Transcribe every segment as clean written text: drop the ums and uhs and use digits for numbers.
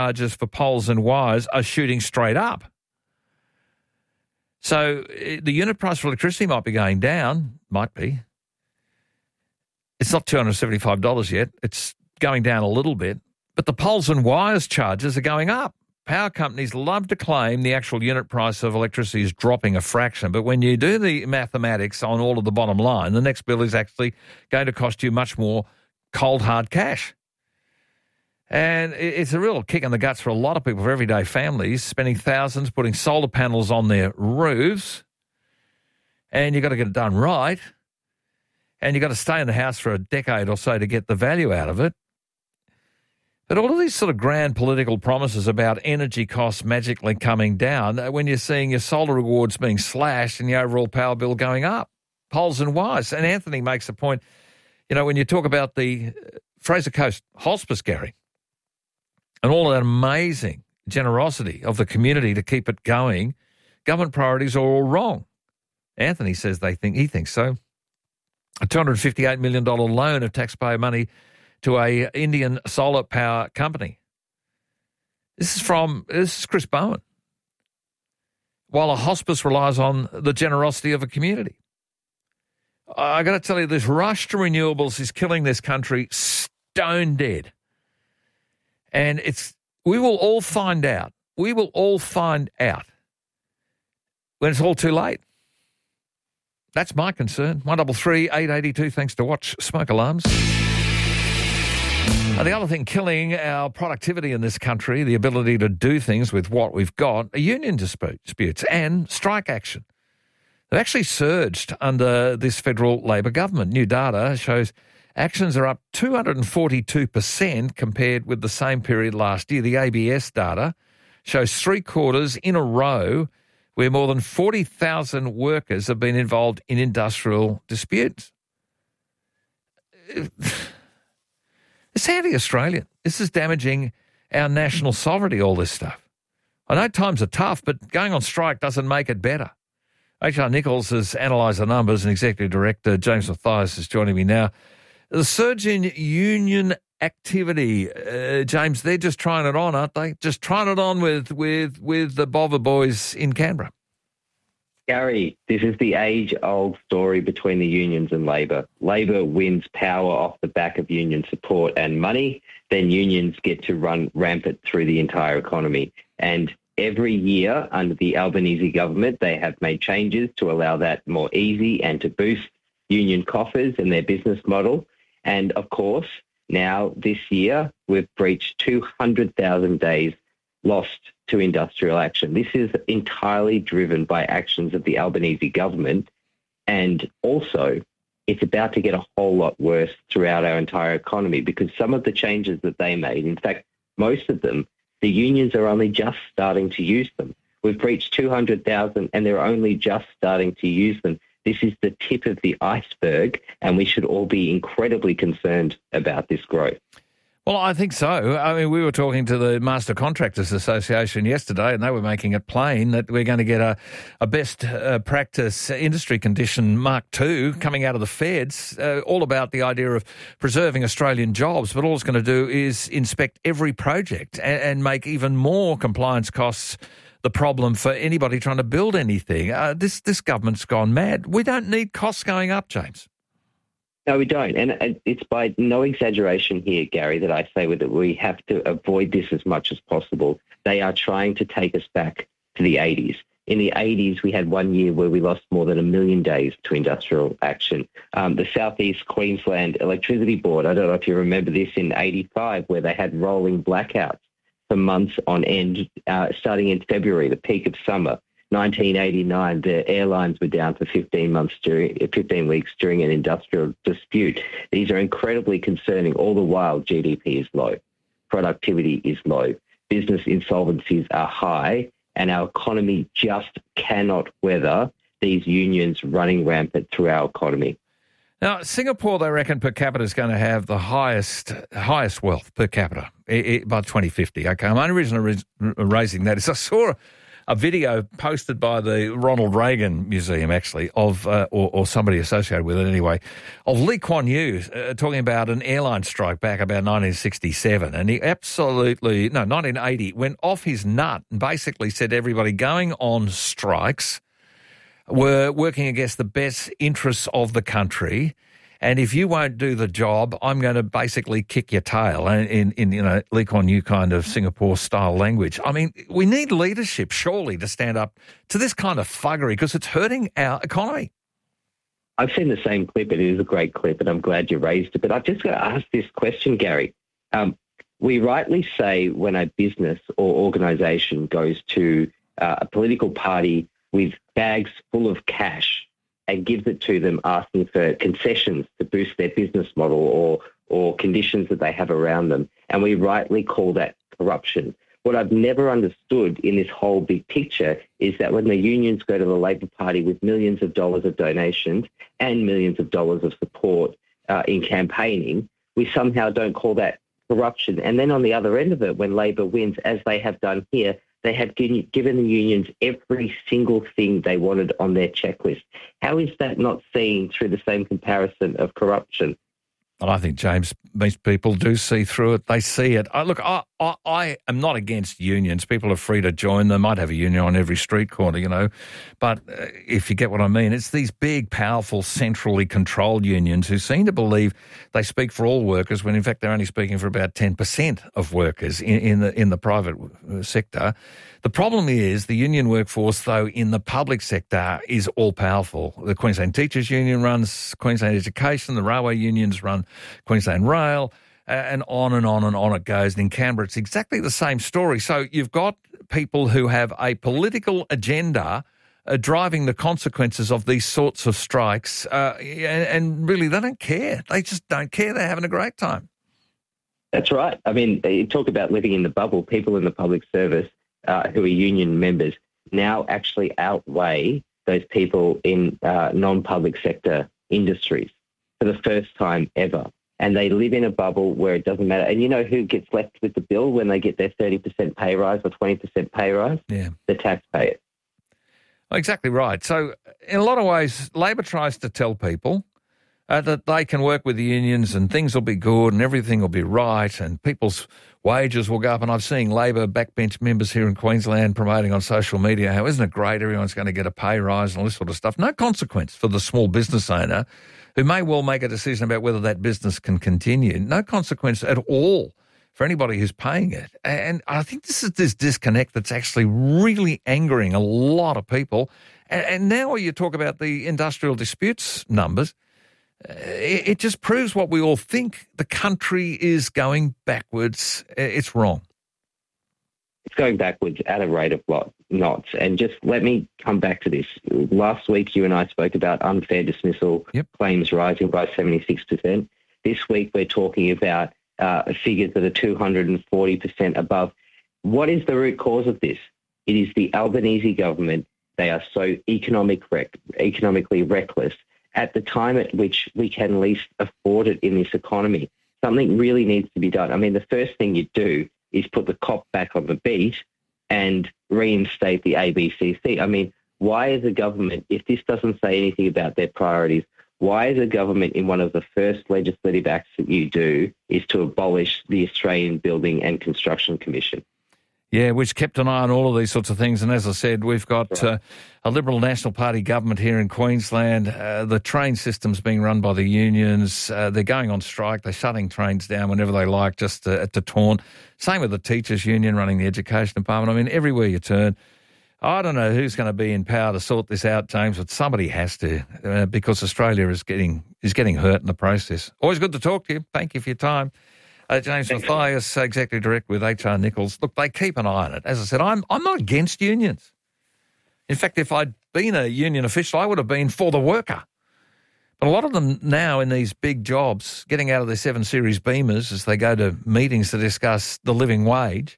charges for poles and wires are shooting straight up. So the unit price for electricity might be going down, might be. It's not $275 yet. It's going down a little bit. But the poles and wires charges are going up. Power companies love to claim the actual unit price of electricity is dropping a fraction. But when you do the mathematics on all of the bottom line, the next bill is actually going to cost you much more cold, hard cash. And it's a real kick in the guts for a lot of people, for everyday families, spending thousands putting solar panels on their roofs. And you've got to get it done right. And you've got to stay in the house for a decade or so to get the value out of it. But all of these sort of grand political promises about energy costs magically coming down, when you're seeing your solar rewards being slashed and your overall power bill going up, poles and wires. And Anthony makes a point, when you talk about the Fraser Coast Hospice, Gary, and all of that amazing generosity of the community to keep it going, government priorities are all wrong. Anthony says he thinks so. A $258 million loan of taxpayer money to a Indian solar power company. This is Chris Bowen. While a hospice relies on the generosity of a community. I got to tell you, this rush to renewables is killing this country stone dead. And we will all find out. We will all find out when it's all too late. That's my concern. 133 882. Thanks to Watch Smoke Alarms. The other thing killing our productivity in this country, the ability to do things with what we've got, are union disputes and strike action. They've actually surged under this federal Labor government. New data shows actions are up 242% compared with the same period last year. The ABS data shows 3 quarters in a row where more than 40,000 workers have been involved in industrial disputes. It's anti-Australian. This is damaging our national sovereignty, all this stuff. I know times are tough, but going on strike doesn't make it better. HR Nichols has analysed the numbers, and Executive Director James Mathias is joining me now. The surge in union activity, James, they're just trying it on, aren't they? Just trying it on with the Bova boys in Canberra. Gary, this is the age-old story between the unions and Labor. Labor wins power off the back of union support and money, then unions get to run rampant through the entire economy. And every year under the Albanese government, they have made changes to allow that more easy and to boost union coffers and their business model. And, of course, now this year we've breached 200,000 days lost to industrial action. This is entirely driven by actions of the Albanese government. And also, it's about to get a whole lot worse throughout our entire economy because some of the changes that they made, in fact, most of them, the unions are only just starting to use them. We've breached 200,000 and they're only just starting to use them. This is the tip of the iceberg, and we should all be incredibly concerned about this growth. Well, I think so. I mean, we were talking to the Master Contractors Association yesterday, and they were making it plain that we're going to get a best practice industry condition Mark II coming out of the feds, all about the idea of preserving Australian jobs. But all it's going to do is inspect every project and make even more compliance costs the problem for anybody trying to build anything. This government's gone mad. We don't need costs going up, James. No, we don't. And it's by no exaggeration here, Gary, that I say that we have to avoid this as much as possible. They are trying to take us back to the 80s. In the 80s, we had 1 year where we lost more than 1 million days to industrial action. The Southeast Queensland Electricity Board, I don't know if you remember this, in 85, where they had rolling blackouts for months on end, starting in February, the peak of summer. 1989, the airlines were down for 15 weeks during an industrial dispute. These are incredibly concerning. All the while, GDP is low. Productivity is low. Business insolvencies are high, and our economy just cannot weather these unions running rampant through our economy. Now, Singapore, they reckon per capita is going to have the highest wealth per capita by 2050. Okay, my only reason I'm raising that is I saw a video posted by the Ronald Reagan Museum, actually, of or somebody associated with it anyway, of Lee Kuan Yew talking about an airline strike back about 1967. And he 1980, went off his nut and basically said everybody going on strikes were working against the best interests of the country. And if you won't do the job, I'm going to basically kick your tail in Lee Kuan Yew kind of Singapore-style language. I mean, we need leadership, surely, to stand up to this kind of thuggery because it's hurting our economy. I've seen the same clip. It is a great clip, and I'm glad you raised it. But I've just got to ask this question, Gary. We rightly say when a business or organisation goes to a political party with bags full of cash and gives it to them asking for concessions to boost their business model or conditions that they have around them. And we rightly call that corruption. What I've never understood in this whole big picture is that when the unions go to the Labor Party with millions of dollars of donations and millions of dollars of support in campaigning, we somehow don't call that corruption. And then on the other end of it, when Labor wins, as they have done here, they have given the unions every single thing they wanted on their checklist. How is that not seen through the same comparison of corruption? I think, James, most people do see through it. They see it. Look, I am not against unions. People are free to join them. I'd have a union on every street corner, But if you get what I mean, it's these big, powerful, centrally controlled unions who seem to believe they speak for all workers when, in fact, they're only speaking for about 10% of workers in the private sector. The problem is the union workforce, though, in the public sector is all-powerful. The Queensland Teachers Union runs Queensland Education, the railway unions run Queensland Rail, and on and on and on it goes. And in Canberra, it's exactly the same story. So you've got people who have a political agenda driving the consequences of these sorts of strikes, and really they don't care. They just don't care. They're having a great time. That's right. I mean, you talk about living in the bubble. People in the public service who are union members now actually outweigh those people in non-public sector industries for the first time ever. And they live in a bubble where it doesn't matter. And you know who gets left with the bill when they get their 30% pay rise or 20% pay rise? Yeah. The taxpayers. Exactly right. So in a lot of ways, Labor tries to tell people that they can work with the unions and things will be good and everything will be right and people's wages will go up. And I've seen Labor backbench members here in Queensland promoting on social media how isn't it great, everyone's going to get a pay rise and all this sort of stuff. No consequence for the small business owner who may well make a decision about whether that business can continue. No consequence at all for anybody who's paying it. And I think this is this disconnect that's actually really angering a lot of people. And now when you talk about the industrial disputes numbers, it just proves what we all think. The country is going backwards. It's wrong. It's going backwards at a rate of knots. And just let me come back to this. Last week, you and I spoke about unfair dismissal claims rising by 76%. This week, we're talking about figures that are 240% above. What is the root cause of this? It is the Albanese government. They are so economically reckless at the time at which we can least afford it in this economy. Something really needs to be done. I mean, the first thing you do is put the cop back on the beat and reinstate the ABCC. I mean, why is a government, if this doesn't say anything about their priorities, why is a government in one of the first legislative acts that you do is to abolish the Australian Building and Construction Commission? Yeah, which kept an eye on all of these sorts of things. And as I said, we've got a Liberal National Party government here in Queensland. The train system's being run by the unions. They're going on strike. They're shutting trains down whenever they like, just to taunt. Same with the Teachers Union running the Education Department. I mean, everywhere you turn. I don't know who's going to be in power to sort this out, James, but somebody has to, because Australia is getting hurt in the process. Always good to talk to you. Thank you for your time. James Mathias, Executive Director with HR Nichols. Look, they keep an eye on it. As I said, I'm not against unions. In fact, if I'd been a union official, I would have been for the worker. But a lot of them now in these big jobs, getting out of their 7 Series Beamers as they go to meetings to discuss the living wage,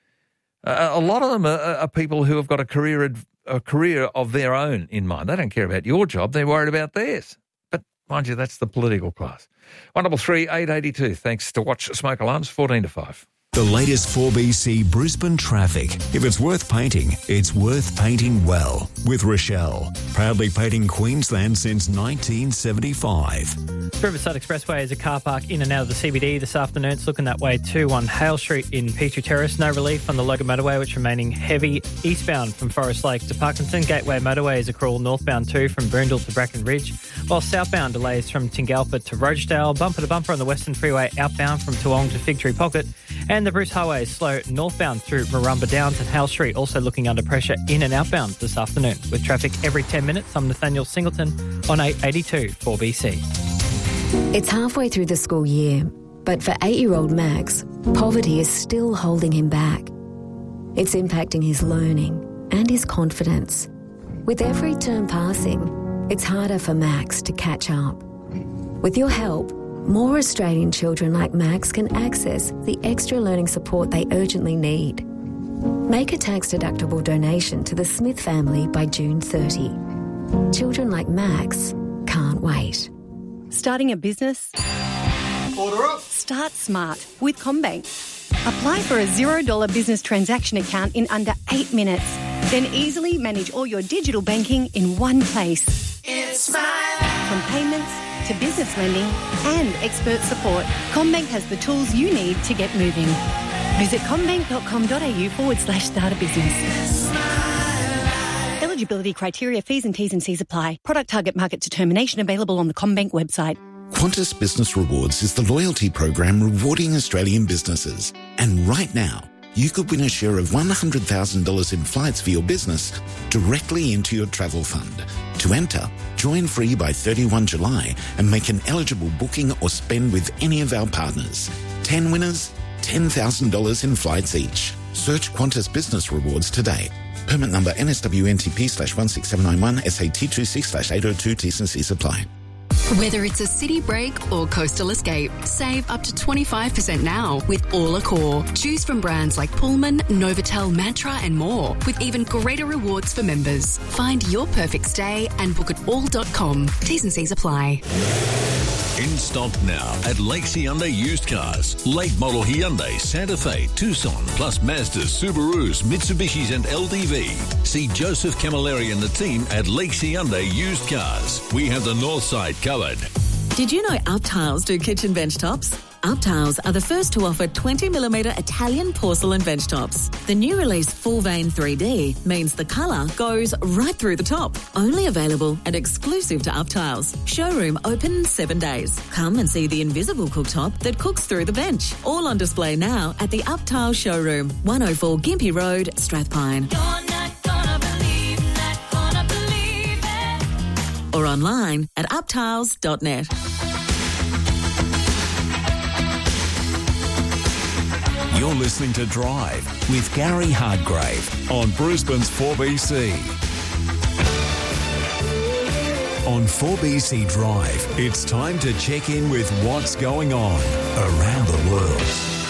a lot of them are people who have got a career of their own in mind. They don't care about your job. They're worried about theirs. Mind you, that's the political class. 133 882. Thanks to Watch Smoke Alarms, 14 to 5. The latest 4BC Brisbane traffic. If it's worth painting, it's worth painting well. With Rochelle, proudly painting Queensland since 1975. Riverside Expressway is a car park in and out of the CBD this afternoon. It's looking that way too on Hale Street in Petrie Terrace. No relief on the Logan Motorway, which remaining heavy eastbound from Forest Lake to Parkinson. Gateway Motorway is a crawl northbound too from Boondall to Bracken Ridge, while southbound delays from Tingalpa to Rochedale. Bumper to bumper on the Western Freeway outbound from Toowong to Fig Tree Pocket. And the Bruce Highway is slow northbound through Marumba Downs and Hale Street, also looking under pressure in and outbound this afternoon. With traffic every 10 minutes, I'm Nathaniel Singleton on 882 4BC. It's halfway through the school year, but for 8-year-old Max, poverty is still holding him back. It's impacting his learning and his confidence. With every term passing, it's harder for Max to catch up. With your help, more Australian children like Max can access the extra learning support they urgently need. Make a tax-deductible donation to the Smith family by June 30. Children like Max can't wait. Starting a business? Order up. Start smart with CommBank. Apply for a $0 business transaction account in under 8 minutes. Then easily manage all your digital banking in one place. It's my From payments to business lending and expert support, CommBank has the tools you need to get moving. Visit commbank.com.au/start a business. Eligibility criteria, fees and T's and C's apply. Product target market determination available on the CommBank website. Qantas Business Rewards is the loyalty program rewarding Australian businesses. And right now, you could win a share of $100,000 in flights for your business directly into your travel fund. To enter, join free by 31 July and make an eligible booking or spend with any of our partners. 10 winners, $10,000 in flights each. Search Qantas Business Rewards today. Permit number NSWNTP/16791 SAT26/802 T's and C's apply. Whether it's a city break or coastal escape, save up to 25% now with All Accor. Choose from brands like Pullman, Novotel, Mantra and more, with even greater rewards for members. Find your perfect stay and book at all.com. T's and C's apply. In stock now at Lakes Hyundai Used Cars. Late model Hyundai, Santa Fe, Tucson, plus Mazdas, Subarus, Mitsubishis and LDV. See Joseph Camilleri and the team at Lakes Hyundai Used Cars. We have the north side covered. Did you know Up Tiles do kitchen bench tops? Up Tiles are the first to offer 20mm Italian porcelain bench tops. The new release Full Vein 3D means the colour goes right through the top. Only available and exclusive to Up Tiles. Showroom open 7 days. Come and see the invisible cooktop that cooks through the bench. All on display now at the Up Tiles showroom, 104 Gympie Road, Strathpine. Or online at uptiles.net. You're listening to Drive with Gary Hardgrave on Brisbane's 4BC. On 4BC Drive, it's time to check in with what's going on around the world.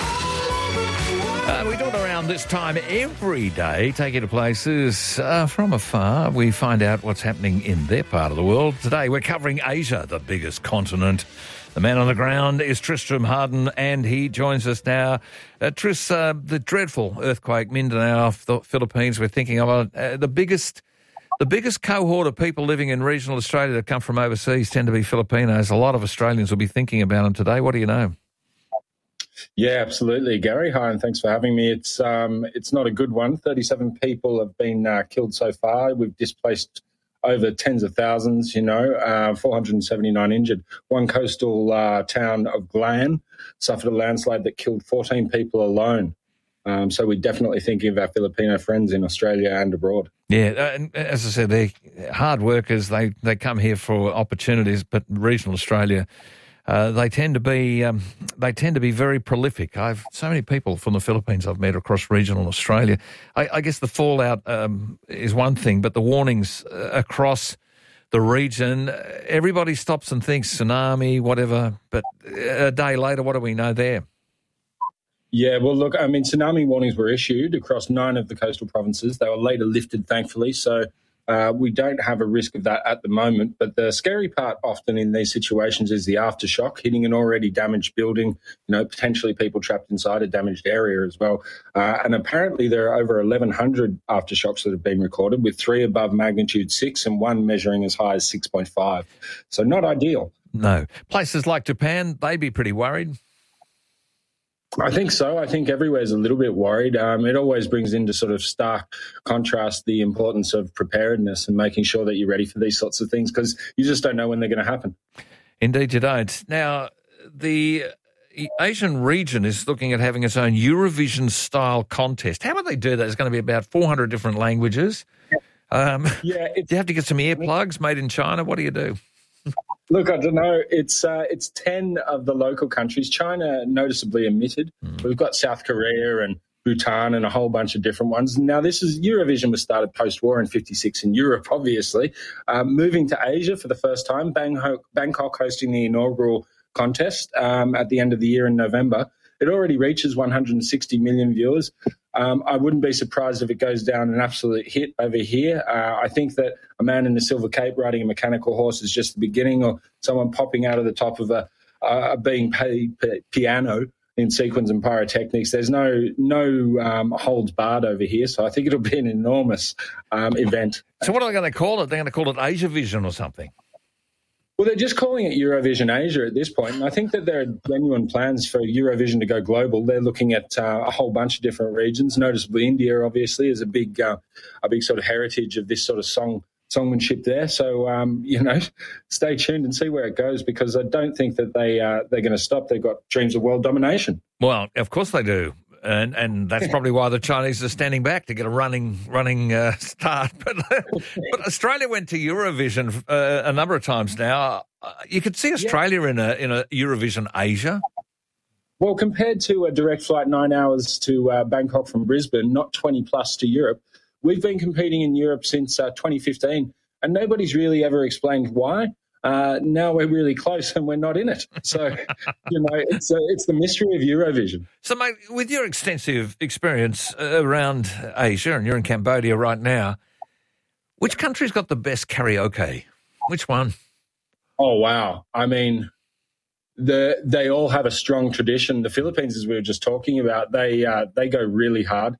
We do it around this time every day, take you to places from afar. We find out what's happening in their part of the world. Today we're covering Asia, the biggest continent. The man on the ground is Tristram Harden, and he joins us now. Tris, the dreadful earthquake, Mindanao off the Philippines, we're thinking of the biggest cohort of people living in regional Australia that come from overseas tend to be Filipinos. A lot of Australians will be thinking about them today. What do you know? Yeah, absolutely, Gary. Hi, and thanks for having me. It's not a good one. 37 people have been killed so far. We've displaced over tens of thousands, 479 injured. One coastal town of Glan suffered a landslide that killed 14 people alone. So we're definitely thinking of our Filipino friends in Australia and abroad. Yeah, and as I said, they're hard workers. They come here for opportunities, but regional Australia, they tend to be very prolific. I've so many people from the Philippines I've met across regional Australia. I guess the fallout is one thing, but the warnings across the region, everybody stops and thinks tsunami, whatever. But a day later, what do we know there? Yeah, well, look, tsunami warnings were issued across 9 of the coastal provinces. They were later lifted, thankfully. So We don't have a risk of that at the moment, but the scary part often in these situations is the aftershock, hitting an already damaged building, potentially people trapped inside a damaged area as well. And apparently there are over 1,100 aftershocks that have been recorded, with 3 above magnitude 6 and 1 measuring as high as 6.5. So not ideal. No. Places like Japan, they'd be pretty worried. I think so. I think everywhere's a little bit worried. It always brings into sort of stark contrast the importance of preparedness and making sure that you're ready for these sorts of things, because you just don't know when they're going to happen. Indeed you don't. Now, the Asian region is looking at having its own Eurovision-style contest. How would they do that? There's going to be about 400 different languages. Do you have to get some earplugs made in China? What do you do? Look, I don't know. It's 10 of the local countries. China noticeably omitted. We've got South Korea and Bhutan and a whole bunch of different ones. Now, Eurovision was started post-war in 1956 in Europe, obviously. Moving to Asia for the first time, Bangkok hosting the inaugural contest at the end of the year in November. It already reaches 160 million viewers. I wouldn't be surprised if it goes down an absolute hit over here. I think that a man in a silver cape riding a mechanical horse is just the beginning, or someone popping out of the top of a being paid piano in sequins and pyrotechnics. There's no holds barred over here, so I think it'll be an enormous event. So what are they going to call it? They're going to call it Asia Vision or something? Well, they're just calling it Eurovision Asia at this point, and I think that there are genuine plans for Eurovision to go global. They're looking at a whole bunch of different regions, noticeably India, obviously, is a big sort of heritage of this sort of songmanship there. So, stay tuned and see where it goes, because I don't think that they're going to stop. They've got dreams of world domination. Well, of course they do. And that's probably why the Chinese are standing back to get a running start. But Australia went to Eurovision a number of times now. You could see Australia in a Eurovision Asia. Well, compared to a direct flight 9 hours to Bangkok from Brisbane, not 20 plus to Europe, we've been competing in Europe since 2015, and nobody's really ever explained why. Now we're really close and we're not in it. So, it's the mystery of Eurovision. So, mate, with your extensive experience around Asia, and you're in Cambodia right now, which country's got the best karaoke? Which one? Oh, wow. I mean, they all have a strong tradition. The Philippines, as we were just talking about, they go really hard.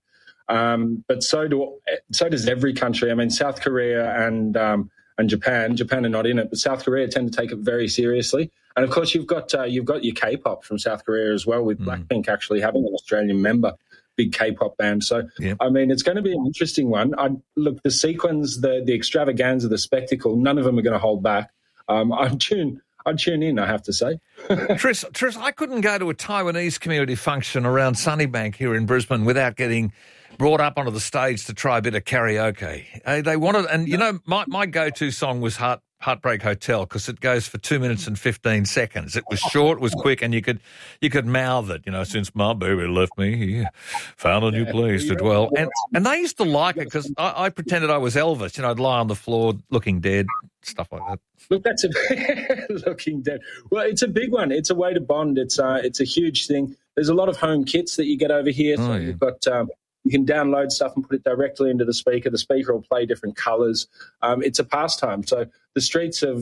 But so does every country. I mean, South Korea and Japan are not in it, but South Korea tend to take it very seriously. And of course, you've got your K-pop from South Korea as well, with Blackpink actually having an Australian member, big K-pop band. So, I mean, it's going to be an interesting one. Look, the sequins, the extravaganza, the spectacle, none of them are going to hold back. I'd tune in, I have to say. Tris, I couldn't go to a Taiwanese community function around Sunnybank here in Brisbane without getting brought up onto the stage to try a bit of karaoke. They wanted, and my go-to song was Heartbreak Hotel, because it goes for 2 minutes and 15 seconds. It was short, it was quick, and you could mouth it. Since my baby left me, found a new place to dwell. And they used to like it because I pretended I was Elvis. I'd lie on the floor looking dead, stuff like that. Look, that's looking dead. Well, it's a big one. It's a way to bond. It's a huge thing. There's a lot of home kits that you get over here. So you've got. You can download stuff and put it directly into the speaker. The speaker will play different colours. It's a pastime. So the streets of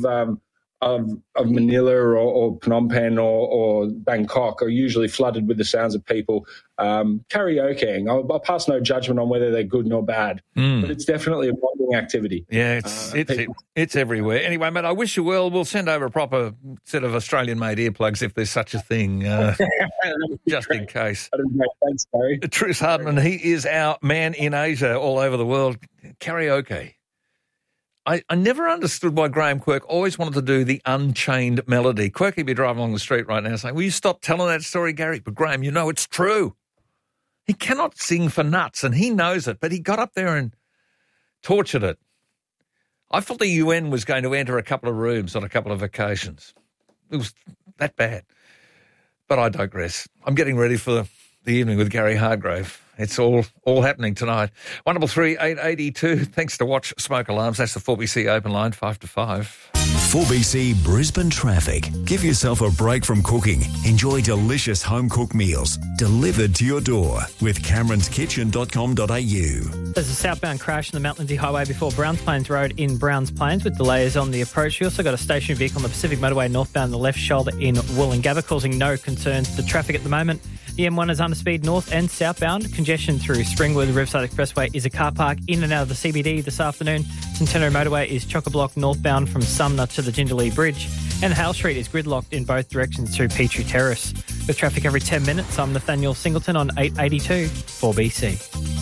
Manila or Phnom Penh or Bangkok are usually flooded with the sounds of people karaokeing. I'll pass no judgment on whether they're good nor bad, but it's definitely a bonding activity. Yeah, it's everywhere. Anyway, mate, I wish you well. We'll send over a proper set of Australian-made earplugs if there's such a thing, just in case. Thanks, Barry. Tris Hardman, he is our man in Asia, all over the world. Karaoke. I never understood why Graham Quirk always wanted to do the Unchained Melody. Quirk would be driving along the street right now saying, will you stop telling that story, Gary? But Graham, it's true. He cannot sing for nuts, and he knows it, but he got up there and tortured it. I thought the UN was going to enter a couple of rooms on a couple of occasions. It was that bad. But I digress. I'm getting ready for the evening with Gary Hargrave. It's all happening tonight. 133 882. Thanks to Watch Smoke Alarms. That's the 4BC open line, 5 to 5. 4BC Brisbane traffic. Give yourself a break from cooking. Enjoy delicious home-cooked meals delivered to your door with cameronskitchen.com.au. There's a southbound crash on the Mount Lindsay Highway before Browns Plains Road in Browns Plains with delays on the approach. You also got a stationary vehicle on the Pacific Motorway northbound on the left shoulder in Wollongabba, causing no concerns to traffic at the moment. The M1 is under speed north and southbound. Congestion through Springwood. The Riverside Expressway is a car park in and out of the CBD this afternoon. Centenary Motorway is chock-a-block northbound from Sumner to the Jindalee Bridge. And Hale Street is gridlocked in both directions through Petrie Terrace. With traffic every 10 minutes, I'm Nathaniel Singleton on 882 4BC.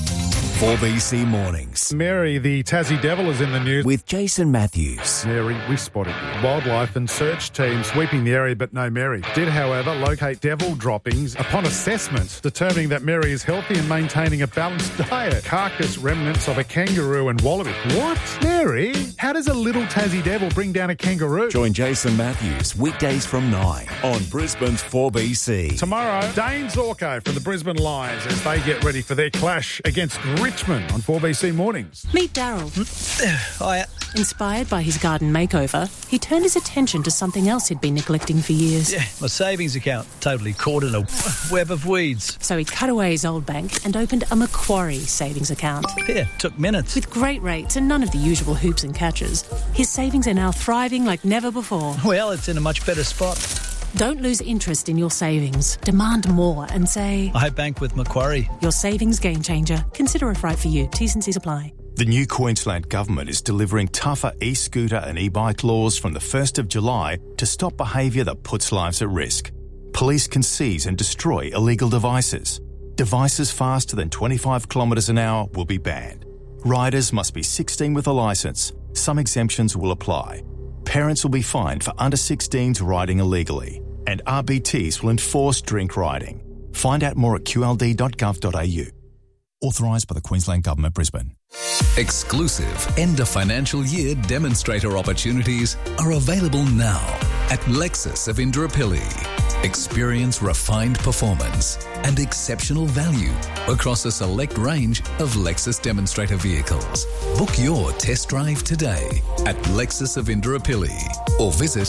4BC Mornings. Mary, the Tassie Devil, is in the news. With Jason Matthews. Mary, we spotted you. Wildlife and search teams sweeping the area, but no Mary. Did, however, locate devil droppings upon assessment, determining that Mary is healthy and maintaining a balanced diet. Carcass remnants of a kangaroo and wallaby. What? Mary? How does a little Tassie Devil bring down a kangaroo? Join Jason Matthews weekdays from 9 on Brisbane's 4BC. Tomorrow, Dane Zorko from the Brisbane Lions as they get ready for their clash against Richmond on 4BC Mornings. Meet Daryl. Hiya. Inspired by his garden makeover, he turned his attention to something else he'd been neglecting for years. Yeah, my savings account, totally caught in a web of weeds. So he cut away his old bank and opened a Macquarie savings account. Yeah, took minutes. With great rates and none of the usual hoops and catches, his savings are now thriving like never before. Well, it's in a much better spot. Don't lose interest in your savings. Demand more and say, I bank with Macquarie. Your savings game changer. Consider if right for you. T's and C's apply. The new Queensland Government is delivering tougher e-scooter and e-bike laws from the 1st of July to stop behaviour that puts lives at risk. Police can seize and destroy illegal devices. Devices faster than 25 kilometres an hour will be banned. Riders must be 16 with a licence. Some exemptions will apply. Parents will be fined for under 16s riding illegally. And RBTs will enforce drink riding. Find out more at qld.gov.au. Authorised by the Queensland Government, Brisbane. Exclusive end of financial year demonstrator opportunities are available now at Lexus of Indooroopilly. Experience refined performance and exceptional value across a select range of Lexus demonstrator vehicles. Book your test drive today at Lexus of Indooroopilly or visit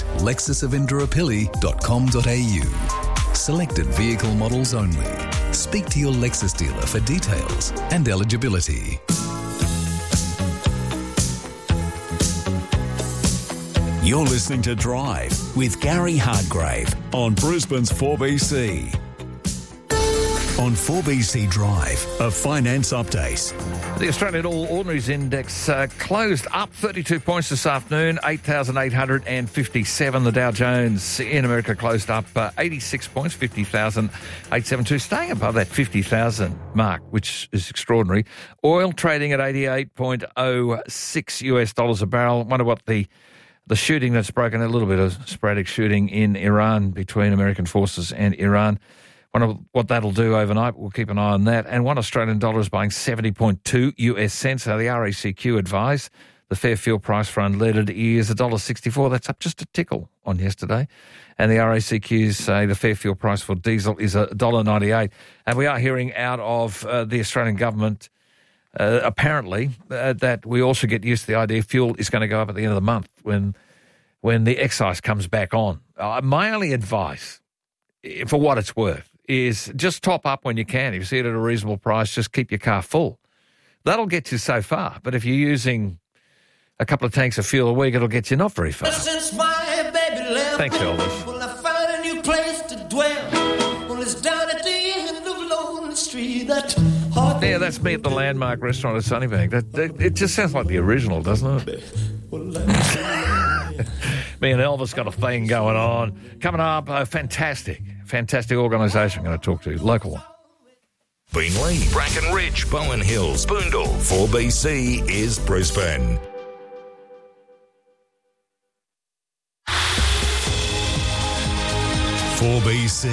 lexusofindooroopilly.com.au. Selected vehicle models only. Speak to your Lexus dealer for details and eligibility. You're listening to Drive with Gary Hardgrave on Brisbane's 4BC. On 4BC Drive, a finance update. The Australian All Ordinaries Index closed up 32 points this afternoon, 8,857. The Dow Jones in America closed up 86 points, 50,872, staying above that 50,000 mark, which is extraordinary. Oil trading at $88.06 US a barrel. Wonder what the shooting that's broken, a little bit of sporadic shooting in Iran between American forces and Iran. Wonder what that'll do overnight. We'll keep an eye on that. And one Australian dollar is buying 70.2 US cents. So the RACQ advise the fair fuel price for unleaded is $1.64. That's up just a tickle on yesterday. And the RACQs say the fair fuel price for diesel is $1.98. And we are hearing out of the Australian government apparently that we also get used to the idea fuel is going to go up at the end of the month when the excise comes back on. My only advice, for what it's worth, is just top up when you can. If you see it at a reasonable price, just keep your car full. That'll get you so far. But if you're using a couple of tanks of fuel a week, it'll get you not very far. Since my baby left, thanks, Elvis. Will I find a new place to dwell? Well, it's down at the end of Lonely Street. Yeah, that's me at the Landmark restaurant at Sunnybank. It just sounds like the original, doesn't it? Me and Elvis got a thing going on. Coming up, a fantastic organisation I'm going to talk to, local one. Beenleigh, Brackenridge, Bowen Hills, Boondall. 4BC is Brisbane. .4BC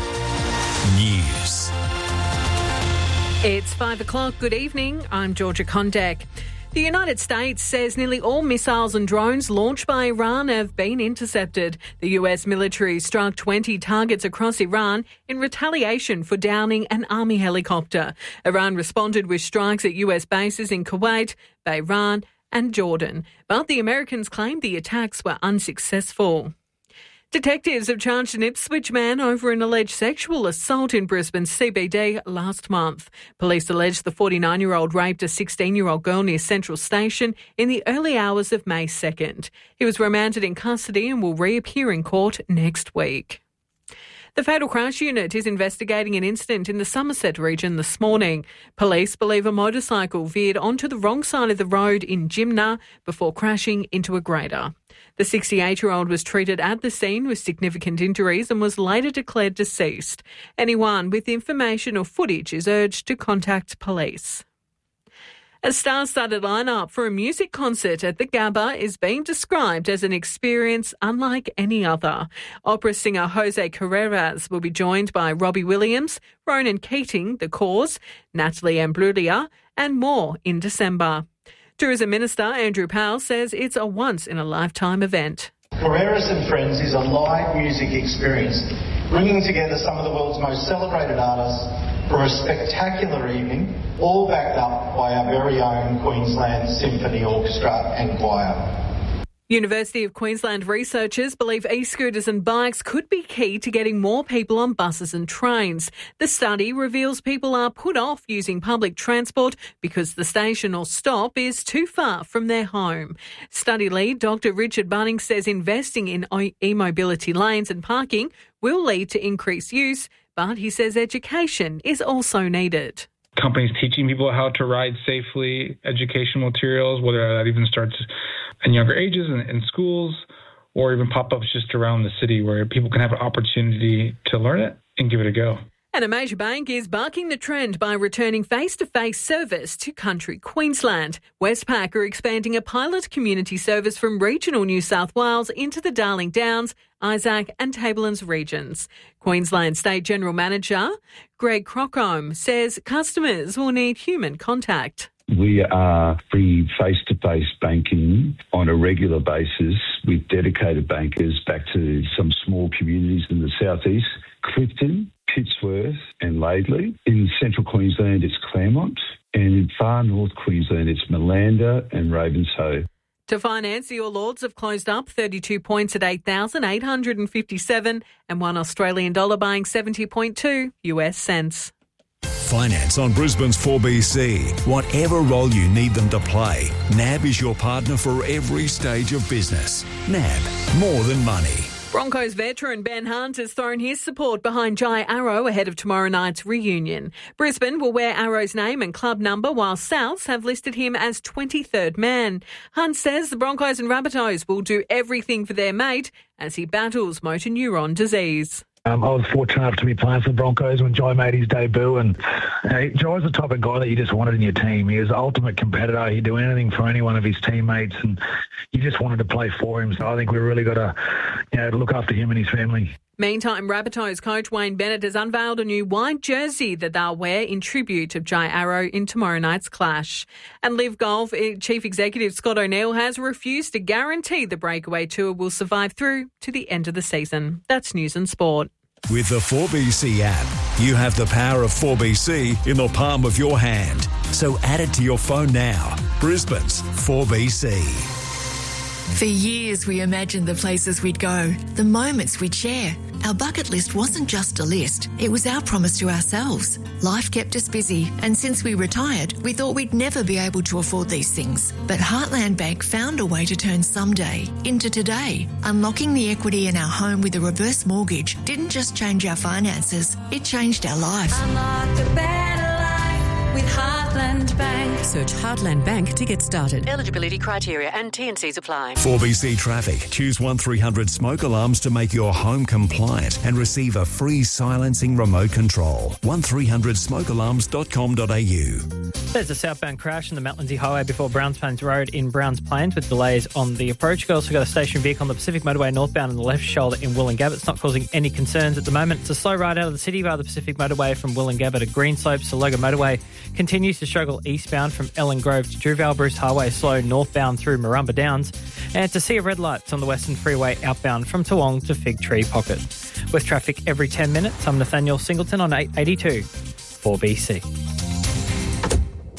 News. It's 5 o'clock. Good evening. I'm Georgia Kondak. The United States says nearly all missiles and drones launched by Iran have been intercepted. The US military struck 20 targets across Iran in retaliation for downing an army helicopter. Iran responded with strikes at US bases in Kuwait, Bahrain and Jordan, but the Americans claimed the attacks were unsuccessful. Detectives have charged an Ipswich man over an alleged sexual assault in Brisbane's CBD last month. Police allege the 49-year-old raped a 16-year-old girl near Central Station in the early hours of May 2nd. He was remanded in custody and will reappear in court next week. The Fatal Crash Unit is investigating an incident in the Somerset region this morning. Police believe a motorcycle veered onto the wrong side of the road in Jimna before crashing into a grader. The 68-year-old was treated at the scene with significant injuries and was later declared deceased. Anyone with information or footage is urged to contact police. A star-studded lineup for a music concert at the Gabba is being described as an experience unlike any other. Opera singer Jose Carreras will be joined by Robbie Williams, Ronan Keating, The Cause, Natalie Imbruglia and more in December. Tourism Minister Andrew Powell says it's a once-in-a-lifetime event. Carreras and Friends is a live music experience, bringing together some of the world's most celebrated artists for a spectacular evening, all backed up by our very own Queensland Symphony Orchestra and Choir. University of Queensland researchers believe e-scooters and bikes could be key to getting more people on buses and trains. The study reveals people are put off using public transport because the station or stop is too far from their home. Study lead Dr. Richard Bunning says investing in e-mobility lanes and parking will lead to increased use, but he says education is also needed. Companies teaching people how to ride safely, educational materials, whether that even starts in younger ages in schools or even pop-ups just around the city where people can have an opportunity to learn it and give it a go. And a major bank is bucking the trend by returning face-to-face service to country Queensland. Westpac are expanding a pilot community service from regional New South Wales into the Darling Downs, Isaac and Tablelands regions. Queensland State General Manager Greg Crockholm says customers will need human contact. We are free face-to-face banking on a regular basis with dedicated bankers back to some small communities in the southeast, Clifton, Pittsworth and Laidley. In central Queensland, it's Claremont. And in far north Queensland, it's Malanda and Ravenshoe. To finance, the All Ords have closed up 32 points at 8,857 and $1 Australian dollar buying 70.2 US cents. Finance on Brisbane's 4BC. Whatever role you need them to play, NAB is your partner for every stage of business. NAB, more than money. Broncos veteran Ben Hunt has thrown his support behind Jai Arrow ahead of tomorrow night's reunion. Brisbane will wear Arrow's name and club number, while Souths have listed him as 23rd man. Hunt says the Broncos and Rabbitohs will do everything for their mate as he battles motor neuron disease. I was fortunate enough to be playing for the Broncos when Jai made his debut, and Jai's the type of guy that you just wanted in your team. He was the ultimate competitor. He'd do anything for any one of his teammates, and you just wanted to play for him. So I think we really got to, look after him and his family. Meantime, Rabbitohs coach Wayne Bennett has unveiled a new white jersey that they'll wear in tribute of Jai Arrow in tomorrow night's clash. And Live Golf Chief Executive Scott O'Neill has refused to guarantee the Breakaway Tour will survive through to the end of the season. That's news and sport. With the 4BC app, you have the power of 4BC in the palm of your hand. So add it to your phone now. Brisbane's 4BC. For years, we imagined the places we'd go, the moments we'd share. Our bucket list wasn't just a list, it was our promise to ourselves. Life kept us busy, and since we retired, we thought we'd never be able to afford these things. But Heartland Bank found a way to turn someday into today. Unlocking the equity in our home with a reverse mortgage didn't just change our finances, it changed our life. Unlock the better life with Heartland Bank. Search Heartland Bank to get started. Eligibility criteria and T&Cs apply. 4BC Traffic. Choose 1300 smoke alarms to make your home compliant and receive a free silencing remote control. 1300smokealarms.com.au. There's a southbound crash on the Mount Lindsay Highway before Browns Plains Road in Browns Plains with delays on the approach. You've also got a stationary vehicle on the Pacific Motorway northbound on the left shoulder in Wollongabba. It's not causing any concerns at the moment. It's a slow ride out of the city via the Pacific Motorway from Wollongabba to Greenslopes. The Logan Motorway continues to struggle eastbound from Ellen Grove to Druval. Bruce Highway slow northbound through Marumba Downs. And to see a red light on the Western Freeway outbound from Toowong to Fig Tree Pocket. With traffic every 10 minutes, I'm Nathaniel Singleton on 882 4BC.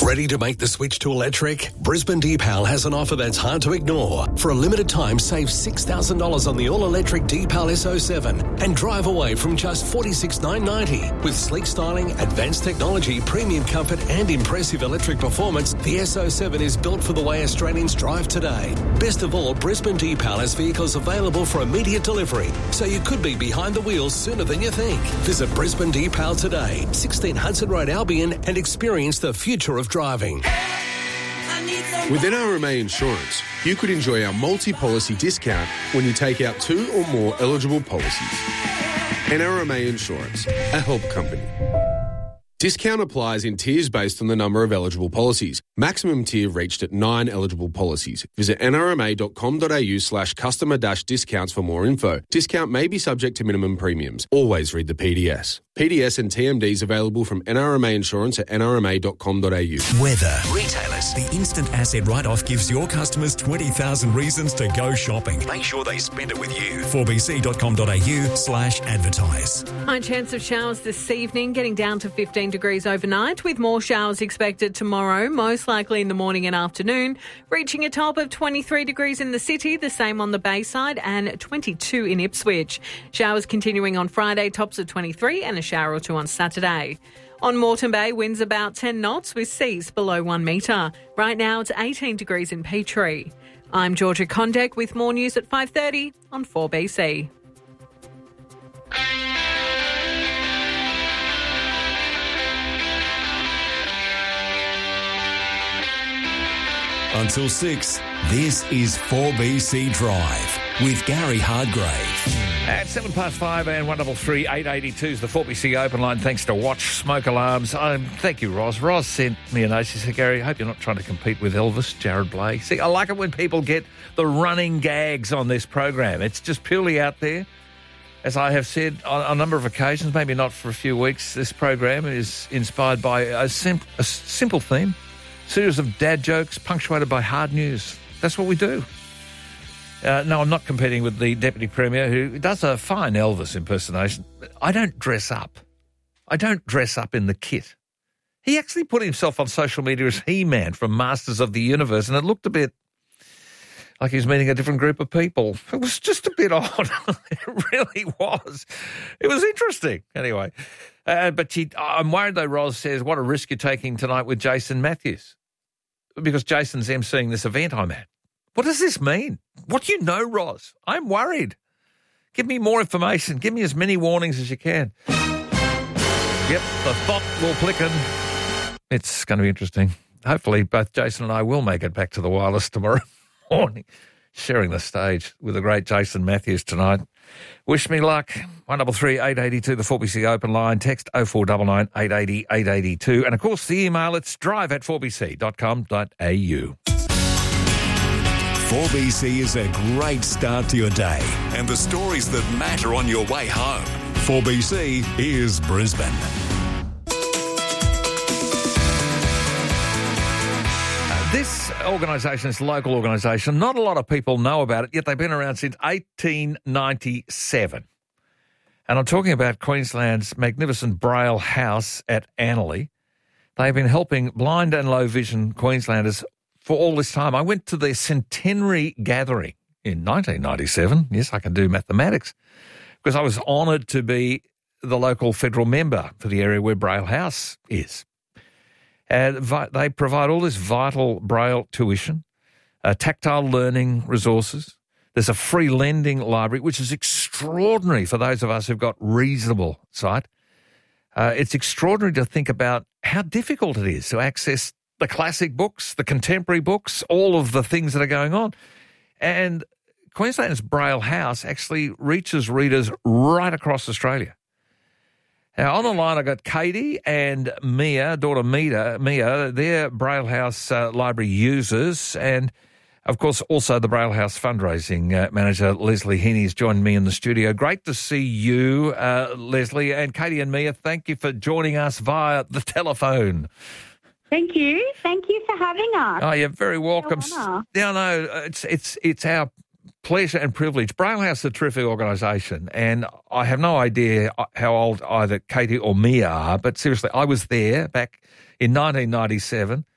Ready to make the switch to electric? Brisbane Deepal has an offer that's hard to ignore. For a limited time, save $6,000 on the all-electric Deepal SO7 and drive away from just $46,990. With sleek styling, advanced technology, premium comfort and impressive electric performance, the SO7 is built for the way Australians drive today. Best of all, Brisbane Deepal has vehicles available for immediate delivery, so you could be behind the wheel sooner than you think. Visit Brisbane Deepal today, 16 Hudson Road, Albion, and experience the future of driving. With NRMA Insurance, you could enjoy our multi-policy discount when you take out 2 or more eligible policies. NRMA Insurance, a help company. Discount applies in tiers based on the number of eligible policies. Maximum tier reached at 9 eligible policies. Visit nrma.com.au/customer-discounts for more info. Discount may be subject to minimum premiums. Always read the PDS. PDS and TMDs available from NRMA Insurance at nrma.com.au. Weather. Retailers. The instant asset write-off gives your customers 20,000 reasons to go shopping. Make sure they spend it with you. 4bc.com.au/advertise. High chance of showers this evening, getting down to 15 degrees overnight, with more showers expected tomorrow, most likely in the morning and afternoon, reaching a top of 23 degrees in the city, the same on the Bayside, and 22 in Ipswich. Showers continuing on Friday, tops of 23, and a shower or two on Saturday. On Moreton Bay, winds about 10 knots with seas below 1 metre. Right now, it's 18 degrees in Petrie. I'm Georgia Condek with more news at 5:30 on 4BC. Until 6, this is 4BC Drive with Gary Hardgrave. At 5:07 and 133 882 is the 4BC open line, thanks to Watch Smoke Alarms. Thank you, Roz. Roz sent me a note. She said, Gary, I hope you're not trying to compete with Elvis, Jared Blake. See, I like it when people get the running gags on this program. It's just purely out there. As I have said on a number of occasions, maybe not for a few weeks, this program is inspired by a simple theme. Series of dad jokes punctuated by hard news. That's what we do. No, I'm not competing with the Deputy Premier, who does a fine Elvis impersonation. I don't dress up. I don't dress up in the kit. He actually put himself on social media as He-Man from Masters of the Universe, and it looked a bit like he was meeting a different group of people. It was just a bit odd. It really was. It was interesting. Anyway, but I'm worried, though, Roz says, what a risk you're taking tonight with Jason Matthews, because Jason's emceeing this event I'm at. What does this mean? What do you know, Roz? I'm worried. Give me more information. Give me as many warnings as you can. Yep, the thought will plicken. It's going to be interesting. Hopefully both Jason and I will make it back to the Wireless tomorrow morning, sharing the stage with the great Jason Matthews tonight. Wish me luck. 133 882, the 4BC open line. Text 0499 880 882. And, of course, the email, it's drive@4bc.com.au. 4BC is a great start to your day and the stories that matter on your way home. 4BC is Brisbane. This organisation, this local organisation, not a lot of people know about it, yet they've been around since 1897. And I'm talking about Queensland's magnificent Braille House at Annerley. They've been helping blind and low vision Queenslanders for all this time. I went to their centenary gathering in 1997. Yes, I can do mathematics, because I was honoured to be the local federal member for the area where Braille House is. And they provide all this vital Braille tuition, tactile learning resources. There's a free lending library, which is extraordinary for those of us who've got reasonable sight. It's extraordinary to think about how difficult it is to access the classic books, the contemporary books, all of the things that are going on. And Queensland's Braille House actually reaches readers right across Australia. Now, on the line, I've got Katie and Mia, daughter Mia. They're Braille House library users, and, of course, also the Braille House fundraising manager, Leslie Heaney, has joined me in the studio. Great to see you, Leslie. And Katie and Mia, thank you for joining us via the telephone. Thank you. Thank you for having us. Oh, you're very welcome. No, it's our pleasure and privilege. Braille House is a terrific organisation, and I have no idea how old either Katie or Mia are, but seriously, I was there back in 1997.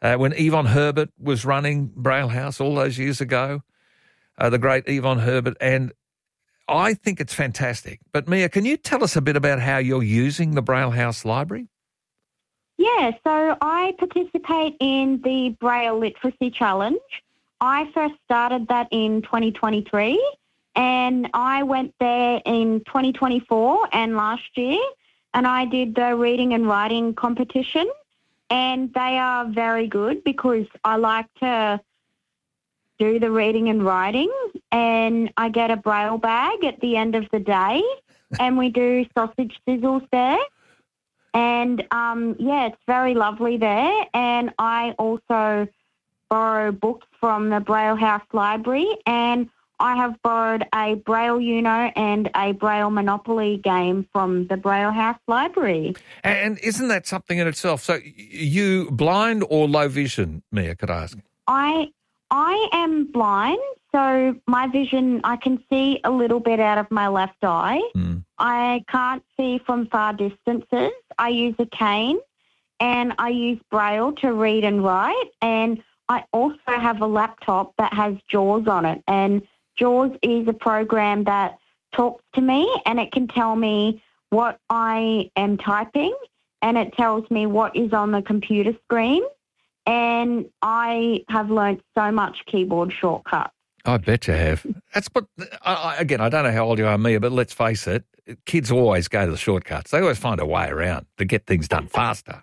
when Yvonne Herbert was running Braille House all those years ago, the great Yvonne Herbert, and I think it's fantastic. But Mia, can you tell us a bit about how you're using the Braille House Library? Yeah, so I participate in the Braille Literacy Challenge. I first started that in 2023, and I went there in 2024 and last year, and I did the reading and writing competition, and they are very good because I like to do the reading and writing, and I get a Braille bag at the end of the day, and we do sausage sizzles there. And, it's very lovely there. And I also borrow books from the Braille House Library, and I have borrowed a Braille Uno and a Braille Monopoly game from the Braille House Library. And isn't that something in itself? So you blind or low vision, Mia, could I ask? I am blind, so my vision, I can see a little bit out of my left eye. I can't see from far distances. I use a cane, and I use Braille to read and write, and I also have a laptop that has JAWS on it, and JAWS is a program that talks to me, and it can tell me what I am typing, and it tells me what is on the computer screen, and I have learnt so much keyboard shortcuts. I bet you have. That's what, again, I don't know how old you are, Mia, but let's face it, kids always go to the shortcuts. They always find a way around to get things done faster.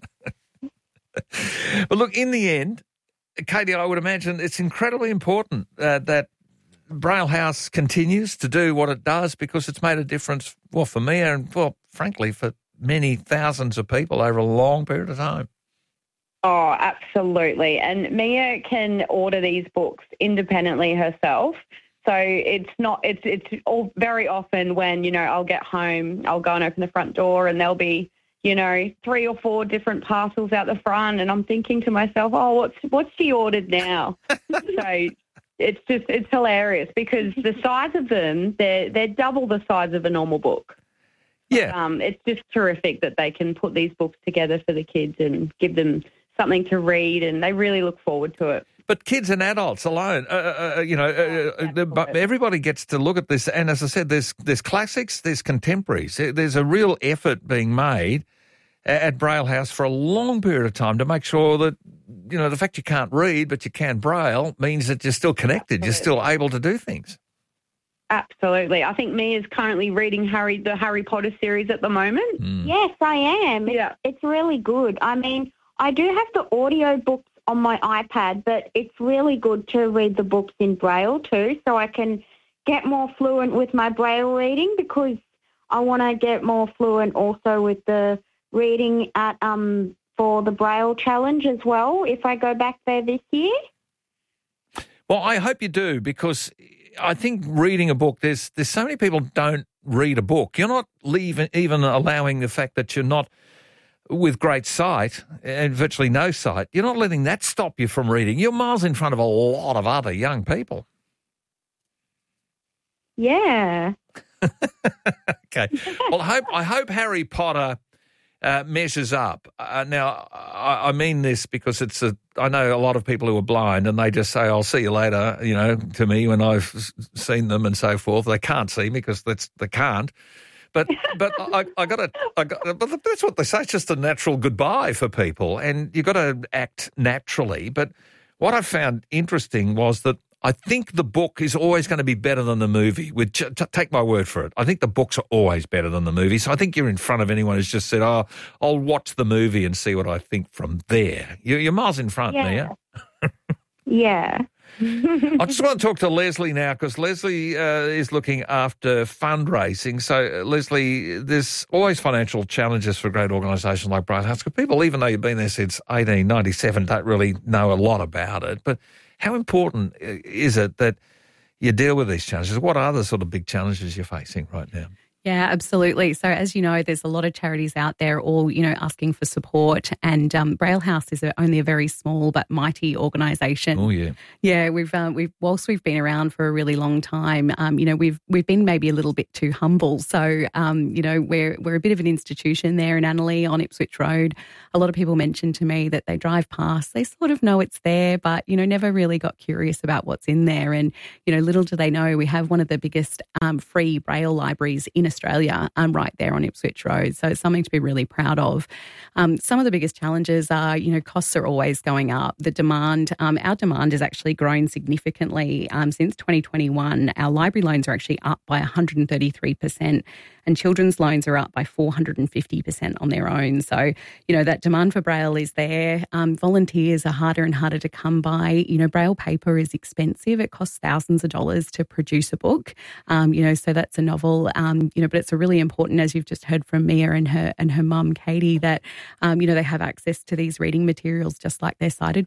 But look, in the end, Katie, I would imagine it's incredibly important that Braille House continues to do what it does, because it's made a difference, well, for Mia and, well, frankly, for many thousands of people over a long period of time. Oh, absolutely. And Mia can order these books independently herself. So it's all very often when, I'll get home, I'll go and open the front door, and there'll be, 3 or 4 different parcels out the front, and I'm thinking to myself, oh, what's she ordered now? So it's hilarious because the size of them, they're double the size of a normal book. Yeah. It's just terrific that they can put these books together for the kids and give them something to read, and they really look forward to it. But kids and adults alone, everybody gets to look at this. And as I said, there's classics, there's contemporaries. There's a real effort being made at Braille House for a long period of time to make sure that, the fact you can't read but you can Braille means that you're still connected, You're still able to do things. Absolutely. I think Mia's currently reading the Harry Potter series at the moment. Yes, I am. Yeah. It's really good. I mean, I do have the audio books on my iPad, but it's really good to read the books in Braille too, so I can get more fluent with my Braille reading, because I want to get more fluent also with the reading at for the Braille Challenge as well, if I go back there this year. Well, I hope you do, because I think reading a book, there's so many people don't read a book. You're not even allowing the fact that you're not with great sight and virtually no sight, you're not letting that stop you from reading. You're miles in front of a lot of other young people. Yeah. Okay. Well, I hope Harry Potter measures up. Now, I mean this because I know a lot of people who are blind, and they just say, "I'll see you later," to me when I've seen them and so forth. They can't see me because they can't. But but that's what they say. It's just a natural goodbye for people, and you've got to act naturally. But what I found interesting was that I think the book is always going to be better than the movie. Take my word for it. I think the books are always better than the movie. So I think you're in front of anyone who's just said, "Oh, I'll watch the movie and see what I think from there." You're miles in front, Mia. Yeah. I just want to talk to Leslie now, because Leslie is looking after fundraising. So, Leslie, there's always financial challenges for great organisations like Braille House, because people, even though you've been there since 1897, don't really know a lot about it. But how important is it that you deal with these challenges? What are the sort of big challenges you're facing right now? Yeah, absolutely. So as you know, there's a lot of charities out there all, asking for support, and Braille House is only a very small but mighty organisation. Oh, yeah. Yeah, we've whilst we've been around for a really long time, we've been maybe a little bit too humble. So, we're a bit of an institution there in Annerley on Ipswich Road. A lot of people mention to me that they drive past, they sort of know it's there, but, never really got curious about what's in there. And, little do they know, we have one of the biggest free Braille libraries in Australia right there on Ipswich Road. So it's something to be really proud of. Some of the biggest challenges are, costs are always going up. The demand, our demand has actually grown significantly since 2021. Our library loans are actually up by 133%. And children's loans are up by 450% on their own. So, that demand for Braille is there. Volunteers are harder and harder to come by. Braille paper is expensive. It costs thousands of dollars to produce a book. So that's a novel. But it's a really important, as you've just heard from Mia and her mum, Katie, that, they have access to these reading materials just like their sighted